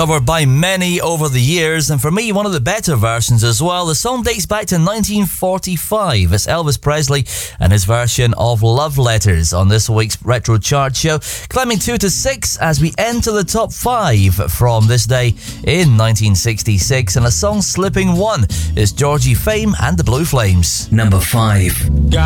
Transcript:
covered by many over the years, and for me, one of the better versions as well. The song dates back to 1945. It's Elvis Presley and his version of Love Letters on this week's Retro Chart Show, climbing 2 to 6 as we enter the top 5 from this day in 1966. And a song slipping 1 is Georgie Fame and the Blue Flames. Number 5.